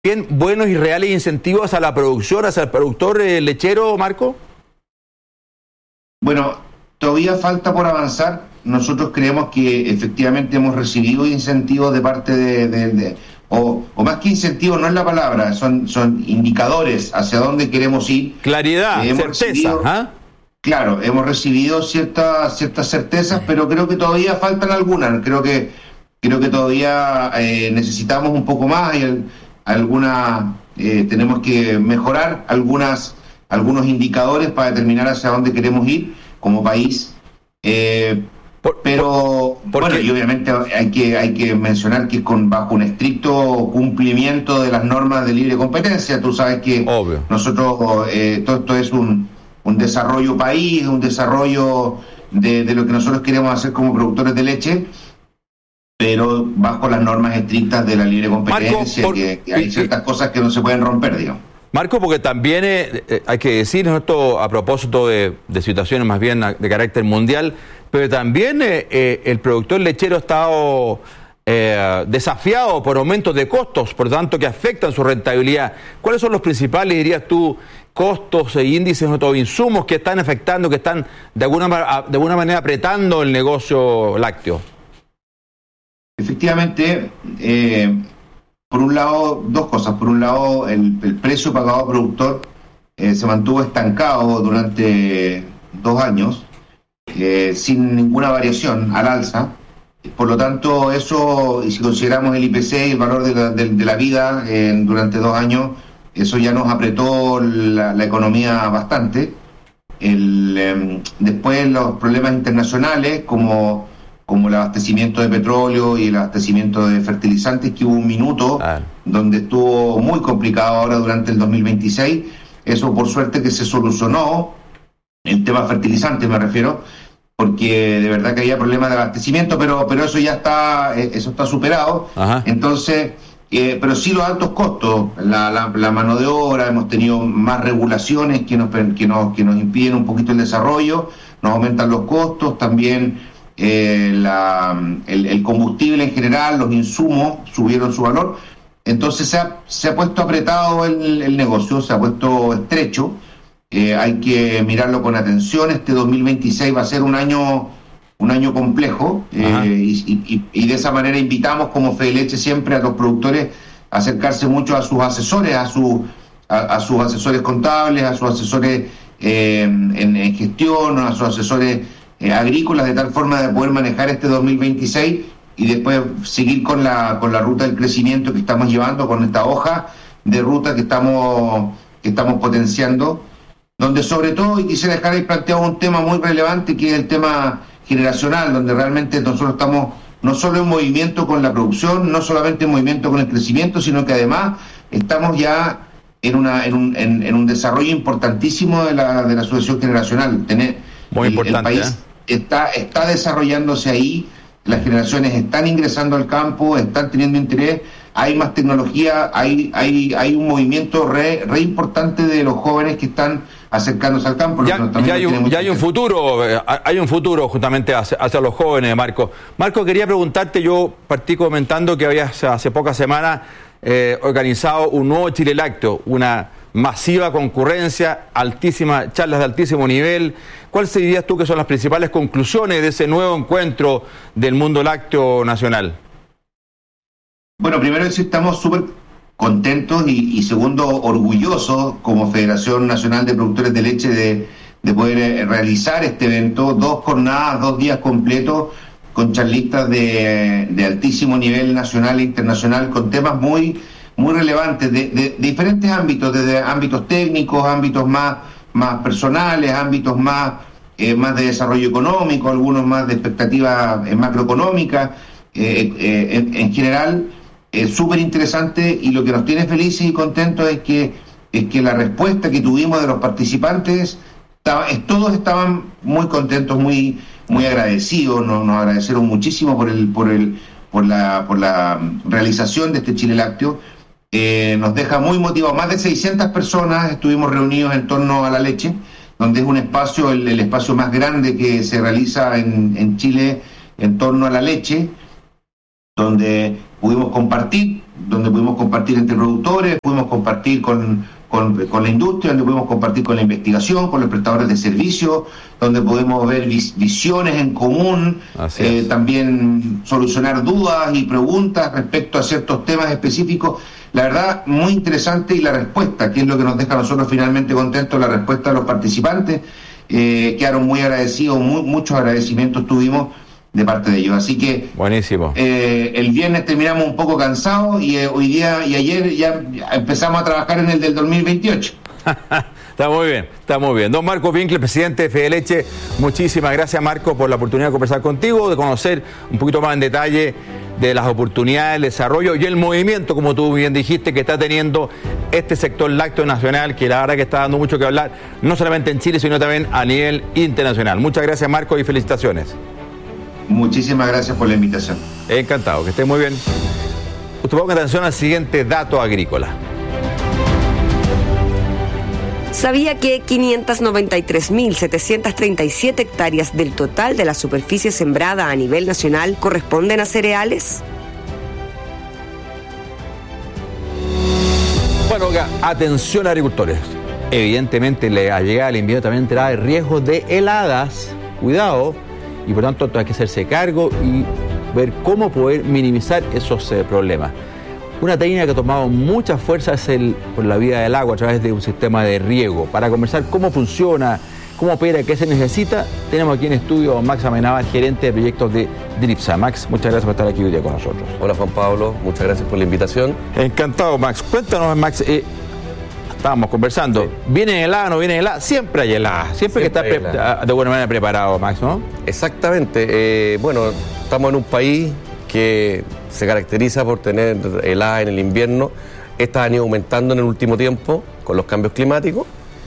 bien buenos y reales incentivos a la producción, hacia el productor lechero, Marco? Bueno, todavía falta por avanzar. Nosotros creemos que efectivamente hemos recibido incentivos de parte o más que incentivos, no es la palabra, son indicadores hacia dónde queremos ir. Claridad, certeza. Claro, hemos recibido ciertas certezas, pero creo que todavía faltan algunas. Creo que todavía necesitamos un poco más. Tenemos que mejorar algunos indicadores para determinar hacia dónde queremos ir como país. Pero bueno, y obviamente hay que mencionar que bajo un estricto cumplimiento de las normas de libre competencia. Tú sabes que obvio. Nosotros todo esto es un desarrollo país, un desarrollo de lo que nosotros queremos hacer como productores de leche, pero bajo las normas estrictas de la libre competencia, Marco, que hay ciertas cosas que no se pueden romper, digamos. Marco, porque también hay que decir esto a propósito de situaciones más bien de carácter mundial, pero también el productor lechero ha estado desafiado por aumentos de costos, por tanto que afectan su rentabilidad. ¿Cuáles son los principales, dirías tú, costos e índices o insumos que están afectando, que están de alguna manera apretando el negocio lácteo? Efectivamente, por un lado, dos cosas. Por un lado, el precio pagado al productor se mantuvo estancado durante 2 años, sin ninguna variación al alza. Por lo tanto, eso, y si consideramos el IPC y el valor de la vida durante 2 años, eso ya nos apretó la economía bastante. Después los problemas internacionales, como el abastecimiento de petróleo y el abastecimiento de fertilizantes, que hubo un minuto donde estuvo muy complicado ahora durante el 2026. Eso por suerte que se solucionó, el tema fertilizantes me refiero, porque de verdad que había problemas de abastecimiento, pero eso ya está superado. Ajá. Entonces, pero sí los altos costos, la mano de obra, hemos tenido más regulaciones que nos impiden un poquito el desarrollo, nos aumentan los costos, también el combustible en general, los insumos subieron su valor. Entonces se ha puesto apretado el negocio, se ha puesto estrecho. Hay que mirarlo con atención. Este 2026 va a ser un año complejo, y de esa manera invitamos como Fedeleche siempre a los productores a acercarse mucho a sus asesores, a sus asesores contables, a sus asesores en gestión, a sus asesores agrícolas, de tal forma de poder manejar este 2026 y después seguir con la ruta del crecimiento que estamos llevando, con esta hoja de ruta que estamos potenciando, donde sobre todo, y quisiera dejar ahí planteado un tema muy relevante, que es el tema generacional, donde realmente nosotros estamos no solo en movimiento con la producción, no solamente en movimiento con el crecimiento, sino que además estamos ya en un desarrollo importantísimo de la sucesión generacional. Muy importante, el país está desarrollándose ahí, las generaciones están ingresando al campo, están teniendo interés, hay más tecnología, hay un movimiento re importante de los jóvenes que están acercándose al campo. Hay un futuro justamente hacia los jóvenes, Marco. Marco, quería preguntarte, yo partí comentando que habías hace pocas semanas organizado un nuevo Chile Lácteo, una masiva concurrencia, charlas de altísimo nivel. ¿Cuáles dirías tú que son las principales conclusiones de ese nuevo encuentro del mundo lácteo nacional? Bueno, primero decir, estamos súper contentos y segundo, orgullosos como Federación Nacional de Productores de Leche de poder realizar este evento, 2 jornadas, 2 días completos, con charlistas de altísimo nivel nacional e internacional, con temas muy relevantes de diferentes ámbitos, desde ámbitos técnicos, ámbitos más personales, ámbitos más de desarrollo económico, algunos más de expectativas macroeconómicas, en general. Súper interesante, y lo que nos tiene felices y contentos es que la respuesta que tuvimos de los participantes, todos estaban muy contentos, muy agradecidos, nos agradecieron muchísimo por la realización de este Chile Lácteo. Nos deja muy motivados. Más de 600 personas estuvimos reunidos en torno a la leche, donde es un espacio, el espacio más grande que se realiza en Chile en torno a la leche, donde pudimos compartir donde pudimos compartir entre productores, pudimos compartir con la industria, donde pudimos compartir con la investigación, con los prestadores de servicios, donde podemos ver visiones en común, también solucionar dudas y preguntas respecto a ciertos temas específicos. La verdad, muy interesante, y la respuesta, que es lo que nos deja a nosotros finalmente contentos, la respuesta de los participantes, quedaron muy agradecidos, muchos agradecimientos tuvimos de parte de ellos. Así que buenísimo. El viernes terminamos un poco cansados y hoy día y ayer ya empezamos a trabajar en el del 2028. Está muy bien, está muy bien. Don Marco Winkler, presidente de Fedeleche, muchísimas gracias, Marco, por la oportunidad de conversar contigo, de conocer un poquito más en detalle de las oportunidades, el desarrollo y el movimiento, como tú bien dijiste, que está teniendo este sector lácteo nacional, que la verdad que está dando mucho que hablar, no solamente en Chile, sino también a nivel internacional. Muchas gracias, Marco, y felicitaciones. Muchísimas gracias por la invitación. Encantado, que esté muy bien. Usted ponga atención al siguiente dato agrícola. ¿Sabía que 593.737 hectáreas del total de la superficie sembrada a nivel nacional corresponden a cereales? Bueno, atención agricultores. Evidentemente, la llegada del invierno también trae riesgos de heladas. Cuidado. Y por tanto hay que hacerse cargo y ver cómo poder minimizar esos problemas. Una técnica que ha tomado mucha fuerza es por la vía del agua a través de un sistema de riego. Para conversar cómo funciona, cómo opera, qué se necesita, tenemos aquí en estudio a Max Amenábar, gerente de proyectos de DRIPSA. Max, muchas gracias por estar aquí hoy día con nosotros. Hola Juan Pablo, muchas gracias por la invitación. Encantado, Max. Cuéntanos, Max, estábamos conversando, sí. ¿Viene helada o no viene helada? Siempre hay helada, siempre que está de buena manera preparado, Max, ¿no? Exactamente. Bueno, estamos en un país que se caracteriza por tener helada en el invierno. Estas han ido aumentando en el último tiempo con los cambios climáticos,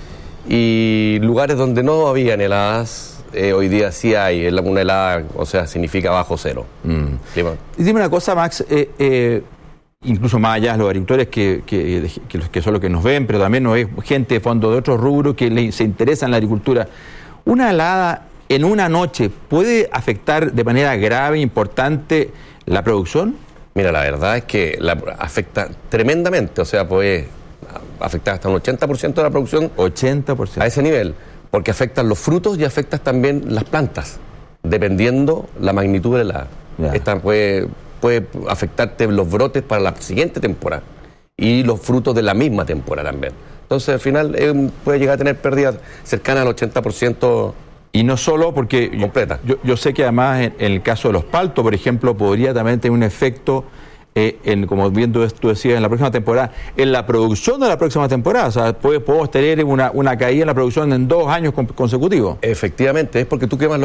y lugares donde no habían heladas, hoy día sí hay una helada, o sea, significa bajo cero. Y dime una cosa, Max, incluso más allá de los agricultores que son los que nos ven, pero también nos ve gente de fondo de otros rubros que se interesa en la agricultura. ¿Una helada en una noche puede afectar de manera grave, importante, la producción? Mira, la verdad es que afecta tremendamente, o sea, puede afectar hasta un 80% de la producción. 80%. A ese nivel, porque afectan los frutos y afectan también las plantas, dependiendo la magnitud de la helada. Esta puede afectarte los brotes para la siguiente temporada y los frutos de la misma temporada también. Entonces, al final, puede llegar a tener pérdidas cercanas al 80%. Y no solo porque completa. Yo sé que además en el caso de los paltos, por ejemplo, podría también tener un efecto, como bien tú decías, en la próxima temporada, en la producción de la próxima temporada. O sea, podemos tener una caída en la producción en 2 años consecutivos. Efectivamente, es porque tú quemas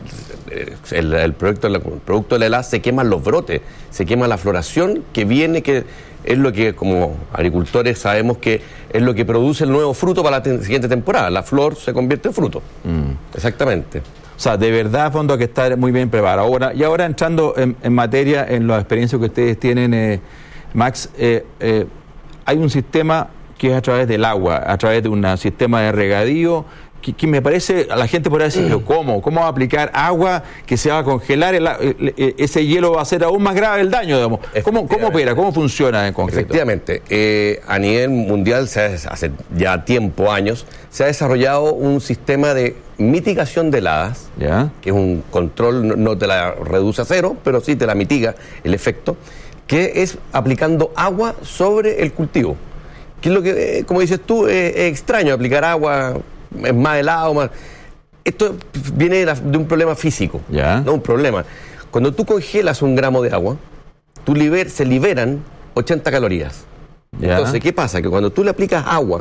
el producto de la helada, se queman los brotes, se quema la floración que viene, que es lo que como agricultores sabemos que es lo que produce el nuevo fruto para la siguiente temporada. La flor se convierte en fruto. Exactamente. O sea, de verdad, a fondo, hay que estar muy bien preparado. Ahora entrando en materia, en la experiencia que ustedes tienen, Max, hay un sistema que es a través del agua, a través de un sistema de regadío, que me parece, a la gente podría decir, pero ¿cómo va a aplicar agua que se va a congelar? Ese hielo va a hacer aún más grave el daño, digamos. ¿Cómo opera? ¿Cómo funciona en concreto? Efectivamente. A nivel mundial, hace ya años, se ha desarrollado un sistema de mitigación de heladas, que es un control, no te la reduce a cero, pero sí te la mitiga el efecto, que es aplicando agua sobre el cultivo. Que es lo que, como dices tú, es extraño aplicar agua. Es más helado, más. Esto viene de un problema físico, no un problema. Cuando tú congelas 1 gramo de agua, se liberan 80 calorías. Entonces, ¿qué pasa? Que cuando tú le aplicas agua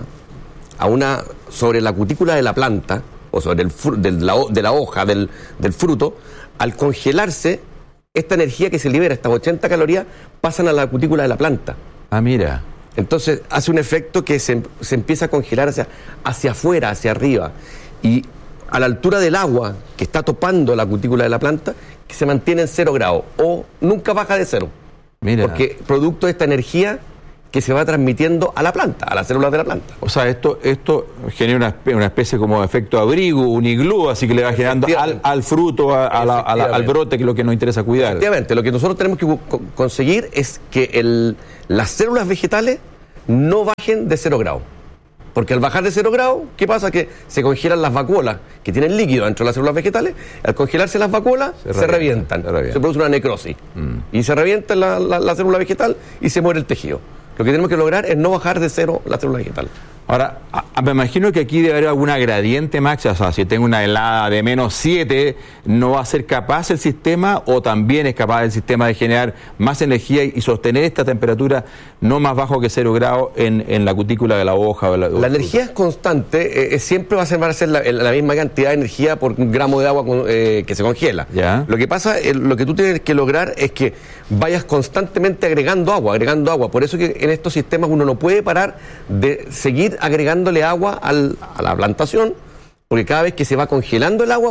sobre la cutícula de la planta, o sobre de la hoja del fruto, al congelarse, esta energía que se libera, estas 80 calorías, pasan a la cutícula de la planta. Ah, mira. Entonces hace un efecto que se empieza a congelar hacia afuera, hacia arriba, y a la altura del agua que está topando la cutícula de la planta, que se mantiene en 0 grados o nunca baja de 0. Mira. Porque producto de esta energía que se va transmitiendo a la planta, a las células de la planta. O sea, esto genera una especie como de efecto abrigo, un iglú, así que le va generando al fruto, al brote, que es lo que nos interesa cuidar. Efectivamente, lo que nosotros tenemos que conseguir es que las células vegetales no bajen de 0 grados. Porque al bajar de 0 grados, ¿qué pasa? Que se congelan las vacuolas, que tienen líquido dentro de las células vegetales. Al congelarse las vacuolas, se revientan. Se produce una necrosis. Y se revienta la célula vegetal y se muere el tejido. Lo que tenemos que lograr es no bajar de 0 la célula vegetal. Ahora, me imagino que aquí debe haber alguna gradiente, Max. O sea, si tengo una helada de -7, ¿no va a ser capaz el sistema, o también es capaz el sistema de generar más energía y sostener esta temperatura no más bajo que 0 grados en la cutícula de la hoja? La energía es constante, siempre va a ser la misma cantidad de energía por un gramo de agua que se congela. ¿Ya? Lo que pasa, lo que tú tienes que lograr es que vayas constantemente agregando agua. Por eso que en estos sistemas uno no puede parar de seguir agregándole agua a la plantación, porque cada vez que se va congelando el agua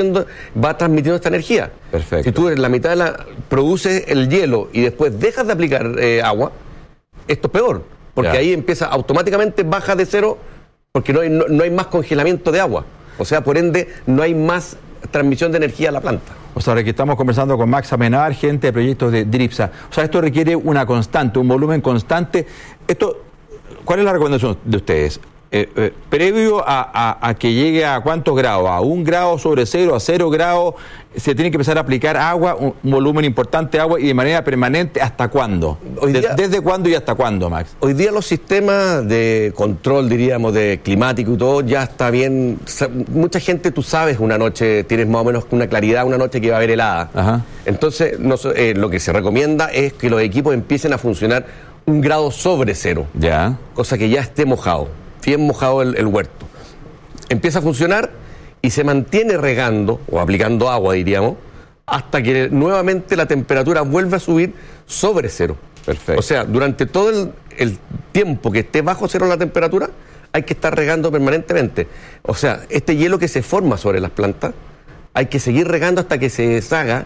va transmitiendo esta energía. Perfecto. Si tú en la mitad produces el hielo y después dejas de aplicar agua, esto es peor, porque ahí empieza automáticamente, baja de 0, porque no hay más congelamiento de agua. O sea, por ende, no hay más transmisión de energía a la planta. O sea, ahora que estamos conversando con Max Amenábar, gente de proyectos de DRIPSA. O sea, esto requiere una constante, un volumen constante. ¿Cuál es la recomendación de ustedes? Previo a que llegue a ¿cuántos grados? ¿A 1 grado sobre 0? ¿A 0 grados? ¿Se tiene que empezar a aplicar agua, un volumen importante de agua, y de manera permanente? ¿Hasta cuándo? ¿Desde cuándo y hasta cuándo, Max? Hoy día los sistemas de control, diríamos, de climático y todo, ya está bien. Mucha gente, tú sabes, una noche, tienes más o menos una claridad, una noche que va a haber helada. Ajá. Entonces, lo que se recomienda es que los equipos empiecen a funcionar 1 grado sobre 0. Ya. Cosa que ya esté mojado, bien mojado el huerto. Empieza a funcionar y se mantiene regando o aplicando agua, diríamos, hasta que nuevamente la temperatura vuelve a subir sobre 0. Perfecto. O sea, durante todo el tiempo que esté bajo 0 la temperatura, hay que estar regando permanentemente. O sea, este hielo que se forma sobre las plantas, hay que seguir regando hasta que se deshaga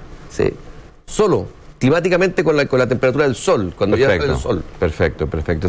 solo, climáticamente, con la temperatura del sol, cuando ya sale el sol. Perfecto.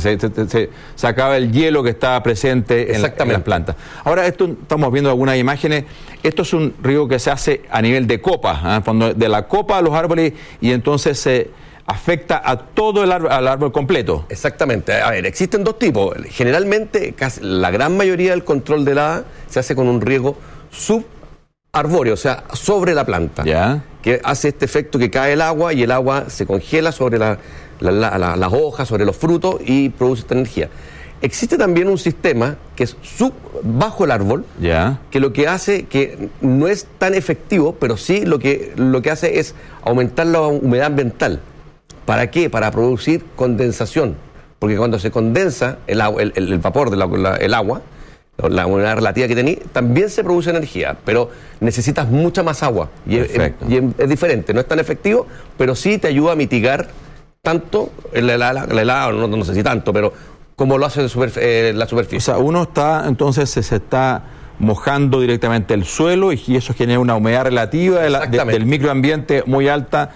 Se acaba el hielo que está presente en las plantas. Ahora, estamos viendo algunas imágenes. Esto es un riego que se hace a nivel de copa, de la copa a los árboles, y entonces se afecta a todo al árbol completo. Exactamente. A ver, existen dos tipos. Generalmente, casi la gran mayoría del control de helada se hace con un riego arbóreo, o sea, sobre la planta. ¿Ya? Que hace este efecto que cae el agua y el agua se congela sobre las hojas, sobre los frutos, y produce esta energía. Existe también un sistema que es bajo el árbol, ¿ya? Que lo que hace, que no es tan efectivo, pero sí lo que hace es aumentar la humedad ambiental. ¿Para qué? Para producir condensación. Porque cuando se condensa el vapor del agua, la humedad relativa que tenés, también se produce energía, pero necesitas mucha más agua. Y es diferente, no es tan efectivo, pero sí te ayuda a mitigar tanto el helado, no sé si tanto, pero como lo hace la superficie. O sea, uno se está mojando directamente el suelo, y eso genera una humedad relativa del microambiente muy alta,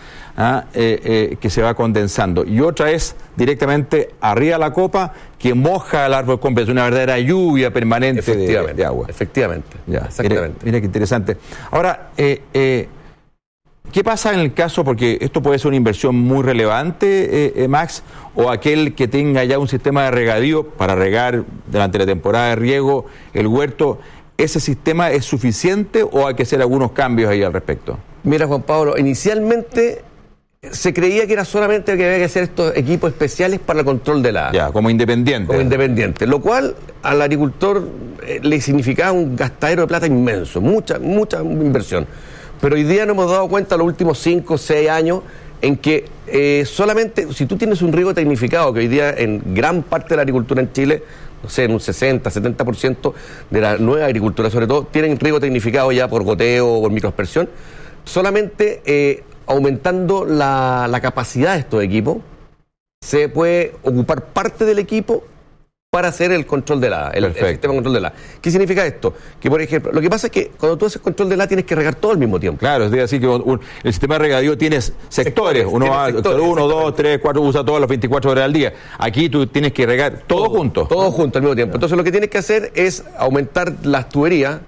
que se va condensando. Y otra es directamente arriba de la copa, que moja el árbol completo, una verdadera lluvia permanente de agua. Efectivamente. Ya, exactamente. Mira qué interesante. Ahora, ¿qué pasa en el caso, porque esto puede ser una inversión muy relevante, Max, o aquel que tenga ya un sistema de regadío para regar durante la temporada de riego el huerto? ¿Ese sistema es suficiente o hay que hacer algunos cambios ahí al respecto? Mira, Juan Pablo, inicialmente se creía que era solamente que había que hacer estos equipos especiales para el control de helada. Ya, como independiente. Lo cual al agricultor le significaba un gastadero de plata inmenso, mucha inversión. Pero hoy día nos hemos dado cuenta, los últimos 5 o 6 años, en que solamente, si tú tienes un riego tecnificado, que hoy día en gran parte de la agricultura en Chile, no sé, en un 60-70% de la nueva agricultura, sobre todo, tienen riego tecnificado ya por goteo o por microaspersión, solamente aumentando la capacidad de estos equipos, se puede ocupar parte del equipo para hacer el control de helada, el sistema de control de helada. ¿Qué significa esto? Que, por ejemplo, lo que pasa es que cuando tú haces control de helada tienes que regar todo al mismo tiempo. Claro, es decir, que el sistema de regadío tienes sectores. Uno va, 1, 2, 3, 4, usa todas las 24 horas al día. Aquí tú tienes que regar todo junto. Todo junto al mismo tiempo. Entonces lo que tienes que hacer es aumentar las tuberías,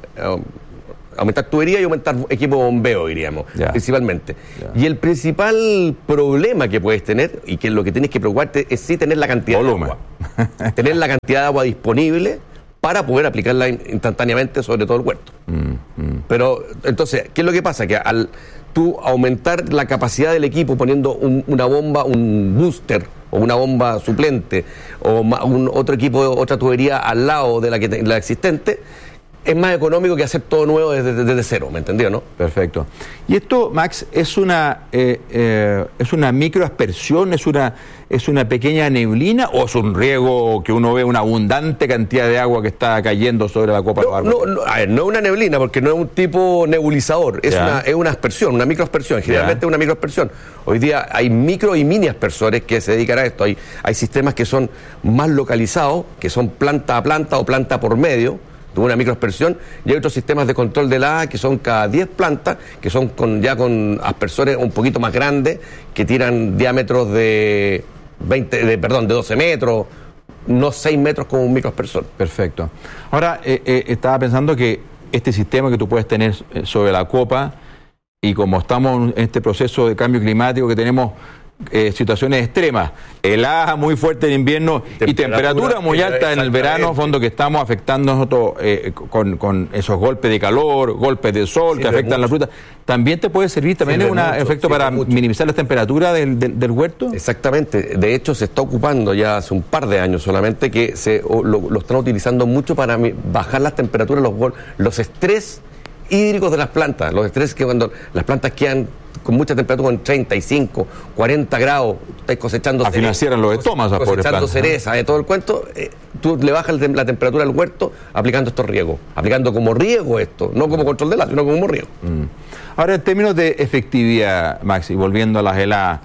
y aumentar equipo de bombeo, diríamos, principalmente. Y el principal problema que puedes tener, y que lo que tienes que preocuparte, es sí tener la cantidad de agua. Tener la cantidad de agua disponible para poder aplicarla instantáneamente sobre todo el huerto. Pero, entonces, ¿qué es lo que pasa? Que al tú aumentar la capacidad del equipo poniendo una bomba, un booster, o una bomba suplente, o otro equipo, otra tubería al lado de la existente, es más económico que hacer todo nuevo desde cero, ¿me entendió, no? Perfecto. Y esto, Max, es una microaspersión, es una pequeña neblina, o es un riego que uno ve una abundante cantidad de agua que está cayendo sobre la copa de los árboles. No es una neblina, porque no es un tipo nebulizador, es una aspersión, una microaspersión, generalmente una microaspersión. Hoy día hay micro y mini aspersores que se dedican a esto. Hay sistemas que son más localizados, que son planta a planta o planta por medio, de una microaspersión, y hay otros sistemas de control de helada que son cada 10 plantas, que son con aspersores un poquito más grandes, que tiran diámetros de 12 metros, no 6 metros como un microaspersor. Perfecto. Ahora, estaba pensando que este sistema que tú puedes tener sobre la copa, y como estamos en este proceso de cambio climático que tenemos situaciones extremas, heladas muy fuertes en invierno y temperatura muy alta en el verano, fondo que estamos afectando nosotros con esos golpes de calor, golpes de sol que afectan la fruta. ¿También te puede servir? ¿También es un efecto para minimizar la temperatura del huerto? Exactamente. De hecho, se está ocupando ya hace un par de años solamente que lo están utilizando mucho para bajar las temperaturas, los estrés hídricos de las plantas, los estrés que cuando las plantas quedan con mucha temperatura, con 35, 40 grados, estáis cosechando cereza. Financiaran los estomas, cosechando cereza, todo el cuento, tú le bajas la temperatura al huerto aplicando estos riegos, aplicando como riego esto, no como control de helada, sino como riego. Ahora, en términos de efectividad, Maxi, volviendo a las heladas,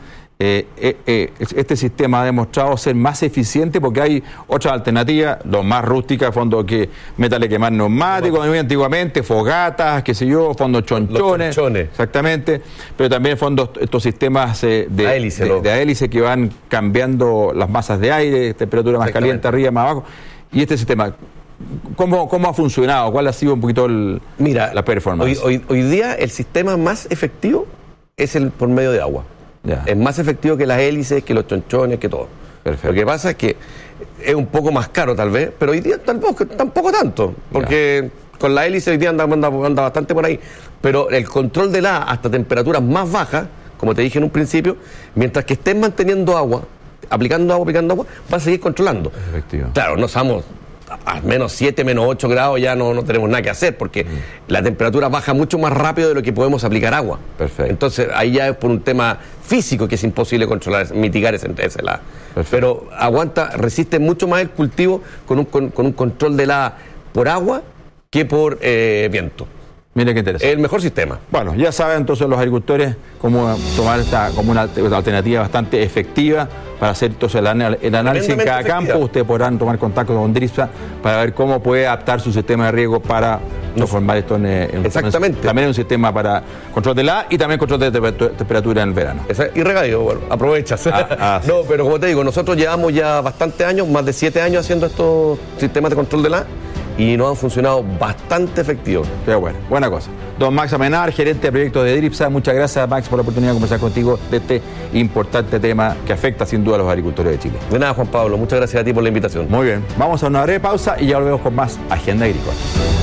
este sistema ha demostrado ser más eficiente porque hay otras alternativas, los más rústicas, fondos que métale quemar neumáticos, antiguamente, fogatas, qué sé yo, fondos chonchones, exactamente, pero también fondos, estos sistemas de hélice que van cambiando las masas de aire, temperatura más caliente arriba, más abajo, y este sistema, ¿cómo ha funcionado? ¿Cuál ha sido un poquito la performance? Hoy día el sistema más efectivo es el por medio de agua. Es más efectivo que las hélices, que los chonchones, que todo. Perfecto. Lo que pasa es que es un poco más caro tal vez, pero hoy día tampoco tanto, porque con la hélice hoy día anda bastante por ahí. Pero el control de hasta temperaturas más bajas, como te dije en un principio, mientras que estés manteniendo agua, aplicando agua, vas a seguir controlando. Efectivo. Claro, no somos a menos 7, menos 8 grados, ya no tenemos nada que hacer, porque la temperatura baja mucho más rápido de lo que podemos aplicar agua. Perfecto. Entonces, ahí ya es por un tema físico que es imposible mitigar ese helada. Pero resiste mucho más el cultivo con un control de helada por agua que por viento. Mire qué interesante. El mejor sistema. Bueno, ya saben entonces los agricultores cómo tomar esta como una alternativa bastante efectiva para hacer entonces el análisis en cada campo. Ustedes podrán tomar contacto con DRIPSA para ver cómo puede adaptar su sistema de riego para transformar esto en exactamente. También un sistema para control de helada y también control de temperatura en el verano. Y regadío, bueno, aprovechas. No, pero como te digo, nosotros llevamos ya bastantes años, más de 7 años haciendo estos sistemas de control de helada, y nos han funcionado bastante efectivos. Qué bueno, buena cosa. Don Max Amenábar, gerente de proyectos de DRIPSA, muchas gracias, Max, por la oportunidad de conversar contigo de este importante tema que afecta sin duda a los agricultores de Chile. De nada, Juan Pablo, muchas gracias a ti por la invitación. Muy bien, vamos a una breve pausa y ya volvemos con más Agenda Agrícola.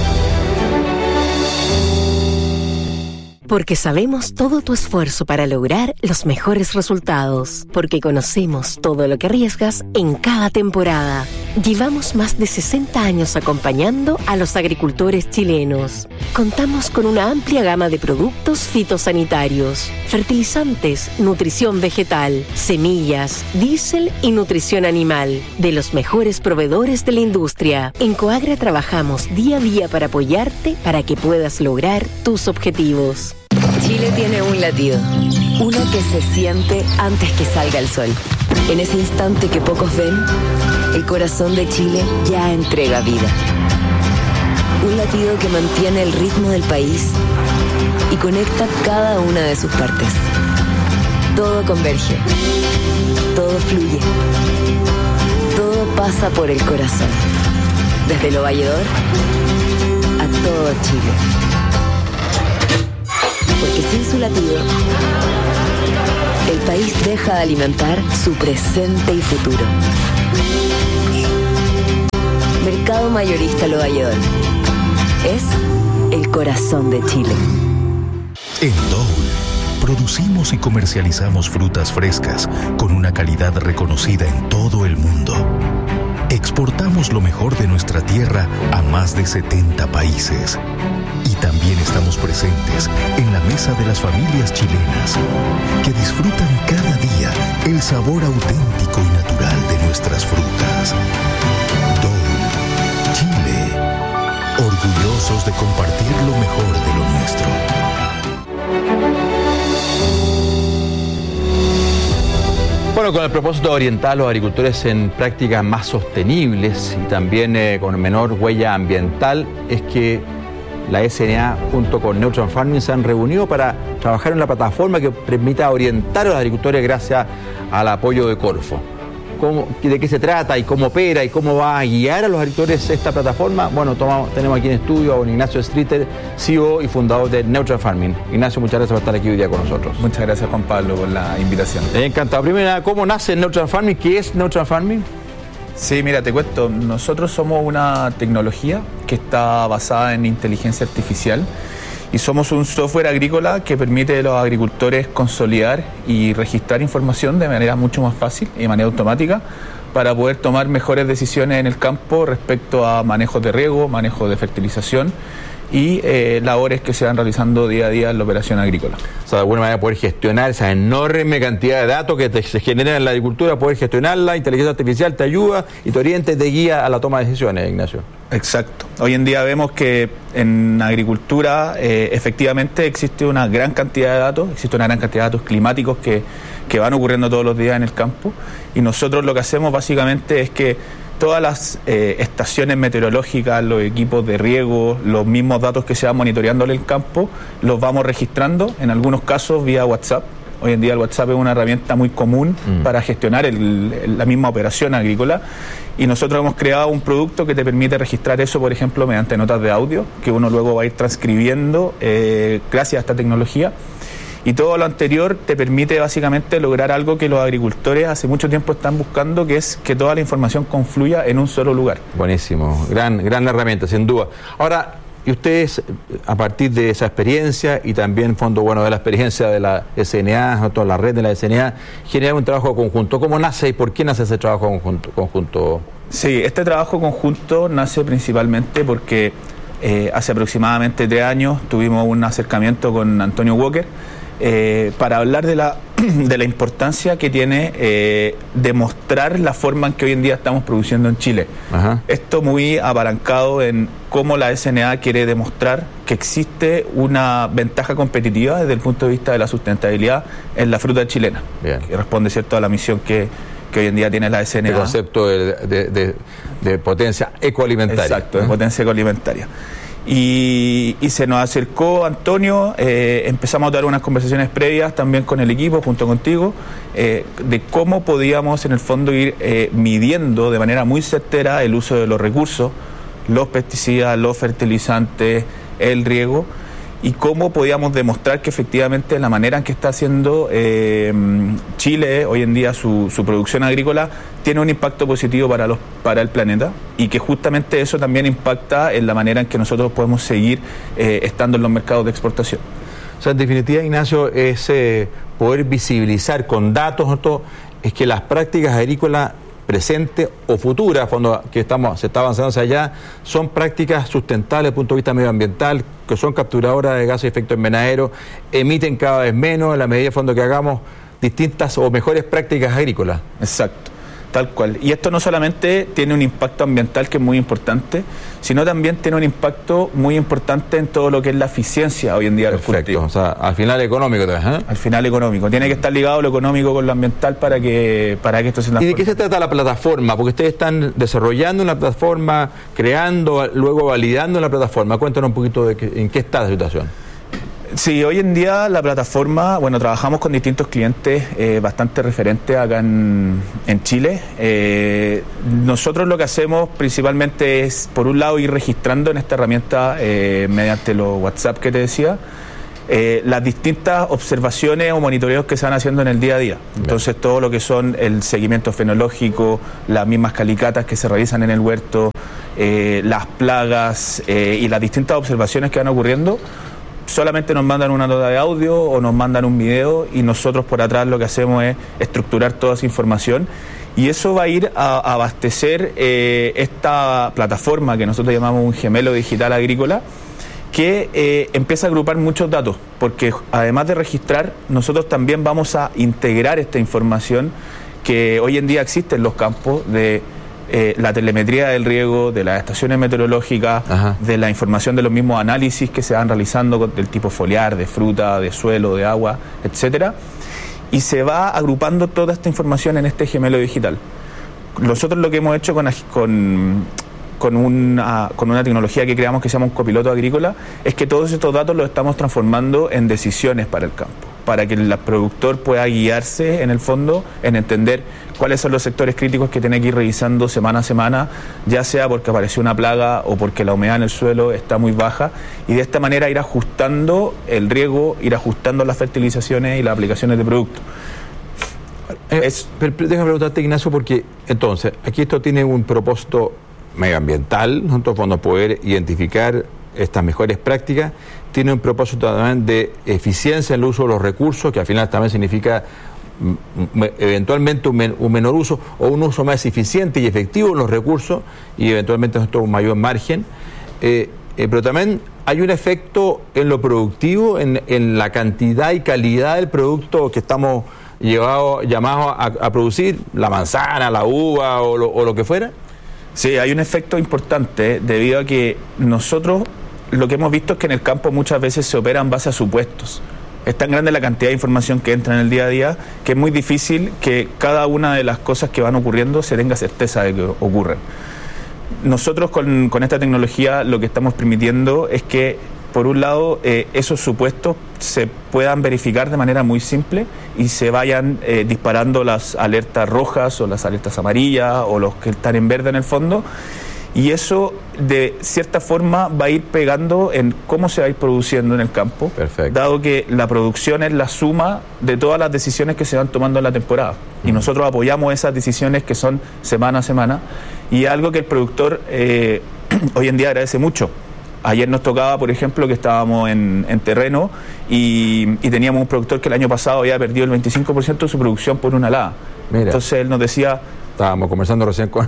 Porque sabemos todo tu esfuerzo para lograr los mejores resultados. Porque conocemos todo lo que arriesgas en cada temporada. Llevamos más de 60 años acompañando a los agricultores chilenos. Contamos con una amplia gama de productos fitosanitarios, fertilizantes, nutrición vegetal, semillas, diésel y nutrición animal, de los mejores proveedores de la industria. En Coagra trabajamos día a día para apoyarte para que puedas lograr tus objetivos. Chile tiene un latido, uno que se siente antes que salga el sol. En ese instante que pocos ven, el corazón de Chile ya entrega vida. Un latido que mantiene el ritmo del país y conecta cada una de sus partes. Todo converge, todo fluye, todo pasa por el corazón. Desde Lo Valledor a todo Chile. Porque sin su latido, el país deja de alimentar su presente y futuro. Mercado Mayorista Lo Valledor es el corazón de Chile. En Dole producimos y comercializamos frutas frescas con una calidad reconocida en todo el mundo. Exportamos lo mejor de nuestra tierra a más de 70 países. Y también estamos presentes en la mesa de las familias chilenas, que disfrutan cada día el sabor auténtico y natural de nuestras frutas. Dole, Chile, orgullosos de compartir lo mejor de lo nuestro. Bueno, con el propósito de orientar a los agricultores en prácticas más sostenibles y también con menor huella ambiental, es que la SNA junto con Neutron Farming se han reunido para trabajar en una plataforma que permita orientar a los agricultores gracias al apoyo de Corfo. ¿De qué se trata y cómo opera y cómo va a guiar a los agricultores esta plataforma? Bueno, tenemos aquí en estudio a don Ignacio Streeter, CEO y fundador de Neutron Farming. Ignacio, muchas gracias por estar aquí hoy día con nosotros. Muchas gracias, Juan Pablo, por la invitación. Encantado. Primero, ¿cómo nace Neutron Farming? ¿Qué es Neutron Farming? Sí, mira, te cuento. Nosotros somos una tecnología que está basada en inteligencia artificial y somos un software agrícola que permite a los agricultores consolidar y registrar información de manera mucho más fácil y de manera automática para poder tomar mejores decisiones en el campo respecto a manejos de riego, manejo de fertilización y labores que se van realizando día a día en la operación agrícola. O sea, de alguna manera poder gestionar esa enorme cantidad de datos que se generan en la agricultura, poder gestionarla, inteligencia artificial te ayuda y te orienta y te guía a la toma de decisiones, Ignacio. Exacto. Hoy en día vemos que en agricultura efectivamente existe una gran cantidad de datos, existe una gran cantidad de datos climáticos que van ocurriendo todos los días en el campo y nosotros lo que hacemos básicamente es que todas las estaciones meteorológicas, los equipos de riego, los mismos datos que se van monitoreando en el campo, los vamos registrando, en algunos casos vía WhatsApp. Hoy en día el WhatsApp es una herramienta muy común para gestionar la misma operación agrícola y nosotros hemos creado un producto que te permite registrar eso, por ejemplo, mediante notas de audio, que uno luego va a ir transcribiendo gracias a esta tecnología. Y todo lo anterior te permite básicamente lograr algo que los agricultores hace mucho tiempo están buscando, que es que toda la información confluya en un solo lugar. Buenísimo, gran herramienta, sin duda. Ahora, y ustedes, a partir de esa experiencia y también, fondo bueno, de la experiencia de la SNA, toda la red de la SNA, generan un trabajo conjunto. ¿Cómo nace y por qué nace ese trabajo conjunto? Sí, este trabajo conjunto nace principalmente porque hace aproximadamente 3 años tuvimos un acercamiento con Antonio Walker para hablar de la importancia que tiene demostrar la forma en que hoy en día estamos produciendo en Chile. Ajá. Esto muy apalancado en cómo la SNA quiere demostrar que existe una ventaja competitiva desde el punto de vista de la sustentabilidad en la fruta chilena. Bien. Que responde, ¿cierto?, a la misión que hoy en día tiene la SNA. El concepto de potencia ecoalimentaria. Exacto, de potencia ecoalimentaria. Y se nos acercó Antonio, empezamos a dar unas conversaciones previas también con el equipo, junto contigo, de cómo podíamos en el fondo ir midiendo de manera muy certera el uso de los recursos, los pesticidas, los fertilizantes, el riego, y cómo podíamos demostrar que efectivamente la manera en que está haciendo Chile hoy en día su producción agrícola tiene un impacto positivo para el planeta y que justamente eso también impacta en la manera en que nosotros podemos seguir estando en los mercados de exportación. O sea, en definitiva, Ignacio, es poder visibilizar con datos, ¿no?, es que las prácticas agrícolas presente o futura, cuando que se está avanzando hacia allá, son prácticas sustentables desde el punto de vista medioambiental, que son capturadoras de gases de efecto invernadero, emiten cada vez menos en la medida de fondo que hagamos distintas o mejores prácticas agrícolas. Exacto. Tal cual. Y esto no solamente tiene un impacto ambiental que es muy importante, sino también tiene un impacto muy importante en todo lo que es la eficiencia hoy en día de los cultivos. O sea, al final económico también, ¿eh? Al final económico. Tiene que estar ligado lo económico con lo ambiental para que esto se transforme. ¿Y de qué se trata la plataforma? Porque ustedes están desarrollando una plataforma, creando, luego validando la plataforma. Cuéntanos un poquito en qué está la situación. Sí, hoy en día la plataforma, bueno, trabajamos con distintos clientes bastante referentes acá en Chile. Nosotros lo que hacemos principalmente es, por un lado, ir registrando en esta herramienta, mediante los WhatsApp que te decía, las distintas observaciones o monitoreos que se van haciendo en el día a día. Entonces, todo lo que son el seguimiento fenológico, las mismas calicatas que se realizan en el huerto, las plagas y las distintas observaciones que van ocurriendo. Solamente nos mandan una nota de audio o nos mandan un video y nosotros por atrás lo que hacemos es estructurar toda esa información y eso va a ir a abastecer esta plataforma que nosotros llamamos un gemelo digital agrícola que empieza a agrupar muchos datos, porque además de registrar, nosotros también vamos a integrar esta información que hoy en día existe en los campos de la telemetría del riego, de las estaciones meteorológicas, de la información de los mismos análisis que se van realizando del tipo foliar, de fruta, de suelo, de agua, etcétera, y se va agrupando toda esta información en este gemelo digital. Nosotros lo que hemos hecho con una tecnología que creamos que se llama un copiloto agrícola es que todos estos datos los estamos transformando en decisiones para el campo, para que el productor pueda guiarse en el fondo en entender cuáles son los sectores críticos que tiene que ir revisando semana a semana, ya sea porque apareció una plaga o porque la humedad en el suelo está muy baja, y de esta manera ir ajustando el riego, ir ajustando las fertilizaciones y las aplicaciones de producto. Pero déjame preguntarte, Ignacio, porque entonces aquí esto tiene un propósito medioambiental, ¿no? En todo fondo poder identificar estas mejores prácticas, tiene un propósito también de eficiencia en el uso de los recursos, que al final también significa eventualmente un menor uso o un uso más eficiente y efectivo de los recursos y eventualmente un mayor margen, pero también hay un efecto en lo productivo, en la cantidad y calidad del producto que estamos llamados a producir, la manzana, la uva o lo que fuera. Sí, hay un efecto importante debido a que nosotros lo que hemos visto es que en el campo muchas veces se opera en base a supuestos. Es tan grande la cantidad de información que entra en el día a día que es muy difícil que cada una de las cosas que van ocurriendo se tenga certeza de que ocurren. Nosotros con esta tecnología lo que estamos permitiendo es que, por un lado, esos supuestos se puedan verificar de manera muy simple y se vayan disparando las alertas rojas o las alertas amarillas o los que están en verde en el fondo, y eso de cierta forma va a ir pegando en cómo se va a ir produciendo en el campo. Perfecto. Dado que la producción es la suma de todas las decisiones que se van tomando en la temporada y nosotros apoyamos esas decisiones que son semana a semana, y algo que el productor hoy en día agradece mucho. Ayer nos tocaba, por ejemplo, que estábamos en terreno y teníamos un productor que el año pasado había perdido el 25% de su producción por una helada. Mira. Entonces él nos decía... Estábamos conversando recién con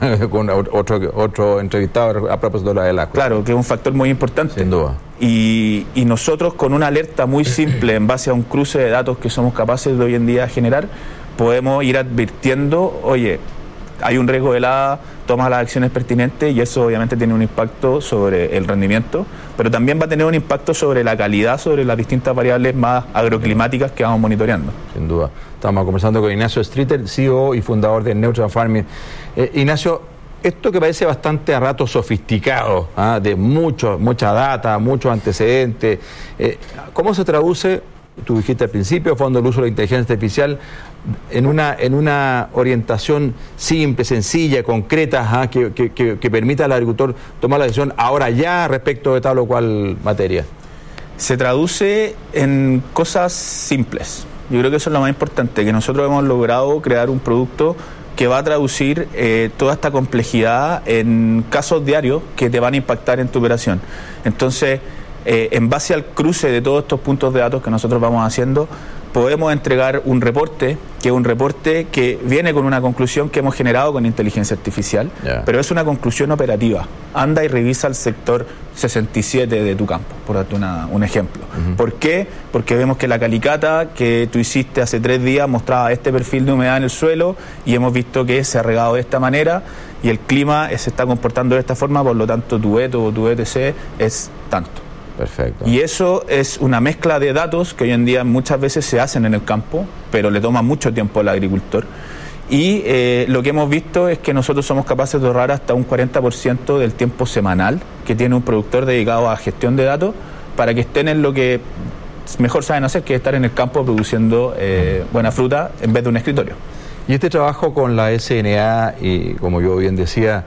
otro entrevistado a propósito de la helada. Claro, que es un factor muy importante. Sin duda. Y nosotros, con una alerta muy simple, en base a un cruce de datos que somos capaces de hoy en día generar, podemos ir advirtiendo, oye, hay un riesgo de helada, toma las acciones pertinentes, y eso obviamente tiene un impacto sobre el rendimiento, pero también va a tener un impacto sobre la calidad, sobre las distintas variables más agroclimáticas que vamos monitoreando. Sin duda. Estamos conversando con Ignacio Streeter, CEO y fundador de Neutral Farming. Ignacio, esto que parece bastante a rato sofisticado, de mucha data, muchos antecedentes, ¿cómo se traduce? Tú dijiste al principio, fondo el uso de la inteligencia artificial en una orientación simple, sencilla, concreta, que permita al agricultor tomar la decisión ahora ya respecto de tal o cual materia. Se traduce en cosas simples. Yo creo que eso es lo más importante, que nosotros hemos logrado crear un producto que va a traducir toda esta complejidad en casos diarios que te van a impactar en tu operación. Entonces, en base al cruce de todos estos puntos de datos que nosotros vamos haciendo, podemos entregar un reporte, que es un reporte que viene con una conclusión que hemos generado con inteligencia artificial, pero es una conclusión operativa. anda y revisa el sector 67 de tu campo, por darte un ejemplo. ¿Por qué? Porque vemos que la calicata que tú hiciste hace 3 días mostraba este perfil de humedad en el suelo y hemos visto que se ha regado de esta manera y el clima se está comportando de esta forma, por lo tanto tu veto o tu ETC es tanto. Perfecto. Y eso es una mezcla de datos que hoy en día muchas veces se hacen en el campo, pero le toma mucho tiempo al agricultor. Y lo que hemos visto es que nosotros somos capaces de ahorrar hasta un 40% del tiempo semanal que tiene un productor dedicado a gestión de datos para que estén en lo que mejor saben hacer, que es estar en el campo produciendo buena fruta en vez de un escritorio. Y este trabajo con la SNA y, como yo bien decía,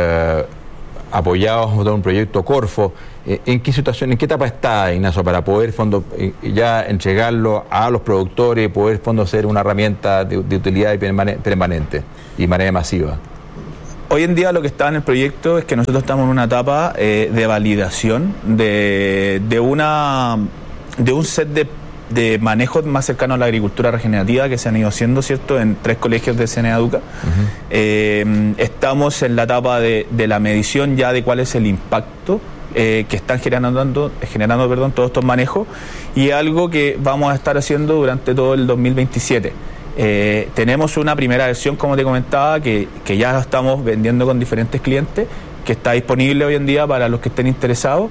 apoyados por un proyecto Corfo, ¿en qué situación, en qué etapa está, Ignacio, para poder ya entregarlo a los productores y poder ser una herramienta de utilidad permanente y manera masiva? Hoy en día lo que está en el proyecto es que nosotros estamos en una etapa de validación de un set de manejos más cercanos a la agricultura regenerativa que se han ido haciendo, ¿cierto?, en 3 colegios de SNA Educa. Estamos en la etapa de la medición ya de cuál es el impacto que están generando todos estos manejos, y algo que vamos a estar haciendo durante todo el 2027. Tenemos una primera versión, como te comentaba, que ya estamos vendiendo con diferentes clientes, que está disponible hoy en día para los que estén interesados,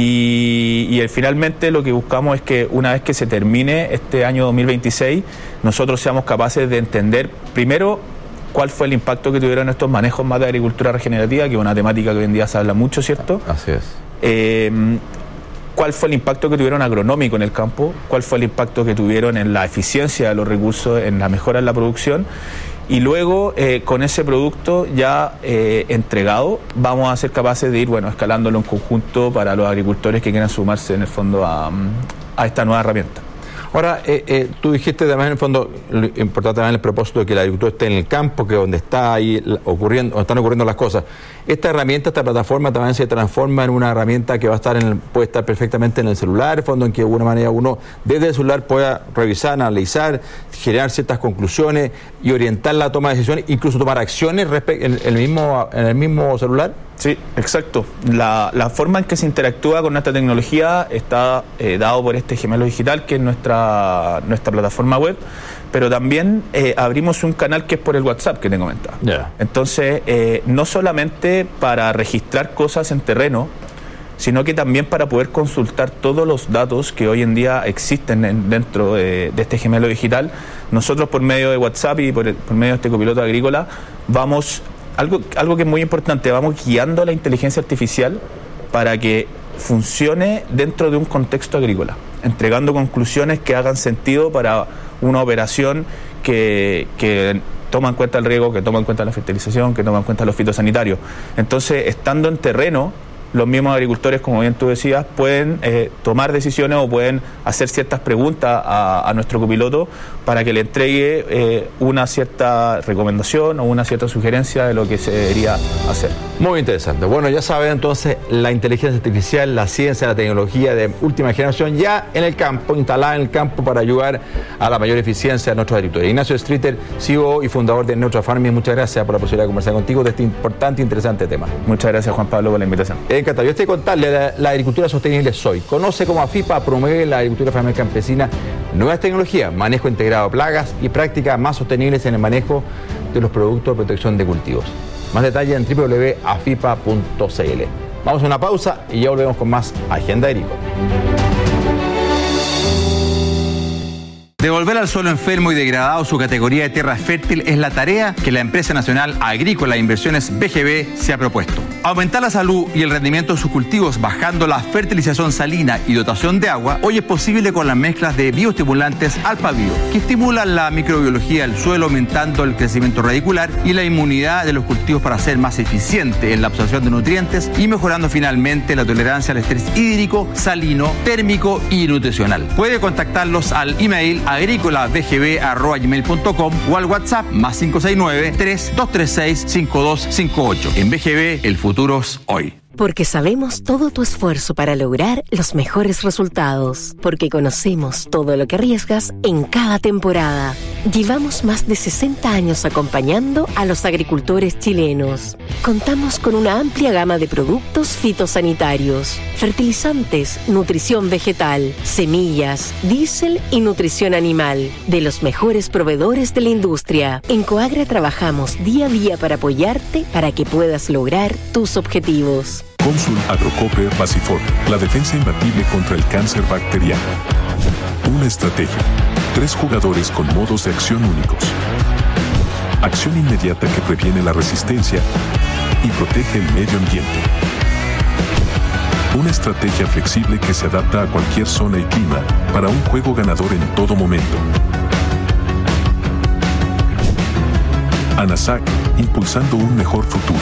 y finalmente lo que buscamos es que una vez que se termine este año 2026, nosotros seamos capaces de entender primero cuál fue el impacto que tuvieron estos manejos más de agricultura regenerativa, que es una temática que hoy en día se habla mucho, ¿cierto? Así es. Cuál fue el impacto que tuvieron agronómico en el campo, cuál fue el impacto que tuvieron en la eficiencia de los recursos, en la mejora en la producción, y luego con ese producto ya entregado vamos a ser capaces de ir escalándolo en conjunto para los agricultores que quieran sumarse en el fondo a esta nueva herramienta. Ahora, tú dijiste también en el fondo, lo importante también el propósito de que el agricultor esté en el campo, que donde está ahí donde están ocurriendo las cosas. Esta herramienta, esta plataforma también se transforma en una herramienta que puede estar perfectamente en el celular, en el fondo en que de alguna manera uno desde el celular pueda revisar, analizar, generar ciertas conclusiones y orientar la toma de decisiones, incluso tomar acciones en el mismo celular. Sí, exacto. La forma en que se interactúa con nuestra tecnología está dado por este gemelo digital, que es nuestra plataforma web, pero también abrimos un canal que es por el WhatsApp que te comentaba. Yeah. Entonces, no solamente para registrar cosas en terreno, sino que también para poder consultar todos los datos que hoy en día existen dentro de este gemelo digital. Nosotros, por medio de WhatsApp y por medio de este copiloto agrícola, vamos... Algo que es muy importante, vamos guiando a la inteligencia artificial para que funcione dentro de un contexto agrícola, entregando conclusiones que hagan sentido para una operación que toma en cuenta el riego, que toma en cuenta la fertilización, que toma en cuenta los fitosanitarios. Entonces, estando en terreno, los mismos agricultores, como bien tú decías, pueden tomar decisiones o pueden hacer ciertas preguntas a nuestro copiloto para que le entregue una cierta recomendación o una cierta sugerencia de lo que se debería hacer. Muy interesante. Bueno, ya saben entonces, la inteligencia artificial, la ciencia, la tecnología de última generación ya en el campo, instalada en el campo para ayudar a la mayor eficiencia de nuestros agricultores. Ignacio Streeter, CEO y fundador de Neutral Farming, muchas gracias por la posibilidad de conversar contigo de este importante e interesante tema. Muchas gracias, Juan Pablo, por la invitación. Encantado. Yo estoy contarle, la agricultura sostenible soy. Conoce cómo AFIPA promueve la agricultura familiar campesina, nuevas tecnologías, manejo integrado de plagas y prácticas más sostenibles en el manejo de los productos de protección de cultivos. Más detalles en www.afipa.cl. Vamos a una pausa y ya volvemos con más Agenda Agrícola. Devolver al suelo enfermo y degradado su categoría de tierra fértil es la tarea que la Empresa Nacional Agrícola e Inversiones BGB se ha propuesto. Aumentar la salud y el rendimiento de sus cultivos bajando la fertilización salina y dotación de agua hoy es posible con las mezclas de bioestimulantes Alfa Bio, que estimulan la microbiología del suelo aumentando el crecimiento radicular y la inmunidad de los cultivos para ser más eficiente en la absorción de nutrientes y mejorando finalmente la tolerancia al estrés hídrico, salino, térmico y nutricional. Puede contactarlos al email agricolabgb@gmail.com o al WhatsApp +569-3236-5258. En BGB, el futuro es hoy. Porque sabemos todo tu esfuerzo para lograr los mejores resultados. Porque conocemos todo lo que arriesgas en cada temporada. Llevamos más de 60 años acompañando a los agricultores chilenos. Contamos con una amplia gama de productos fitosanitarios, fertilizantes, nutrición vegetal, semillas, diésel y nutrición animal, de los mejores proveedores de la industria. En Coagra trabajamos día a día para apoyarte para que puedas lograr tus objetivos. Consul Agrocope Basifor, la defensa imbatible contra el cáncer bacteriano. Una estrategia. 3 jugadores con modos de acción únicos. Acción inmediata que previene la resistencia y protege el medio ambiente. Una estrategia flexible que se adapta a cualquier zona y clima para un juego ganador en todo momento. ANASAC, impulsando un mejor futuro.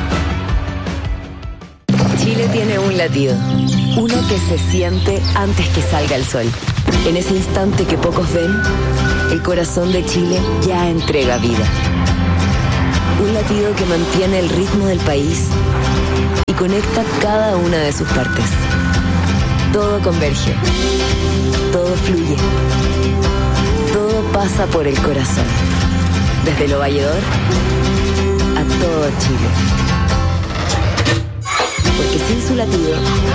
Chile tiene un latido, uno que se siente antes que salga el sol. En ese instante que pocos ven, el corazón de Chile ya entrega vida. Un latido que mantiene el ritmo del país y conecta cada una de sus partes. Todo converge, todo fluye, todo pasa por el corazón. Desde Lo Valledor a todo Chile. Porque sin su latido,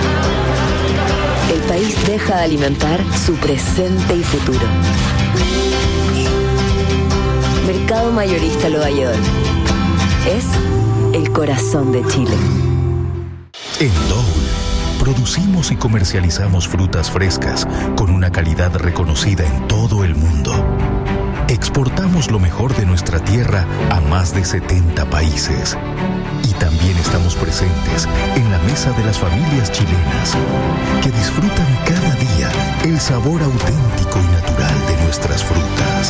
el país deja de alimentar su presente y futuro. Mercado Mayorista Lo Valledor. Es el corazón de Chile. En Dole, producimos y comercializamos frutas frescas con una calidad reconocida en todo el mundo. Exportamos lo mejor de nuestra tierra a más de 70 países. Y también estamos presentes en la mesa de las familias chilenas, que disfrutan cada día el sabor auténtico y natural de nuestras frutas.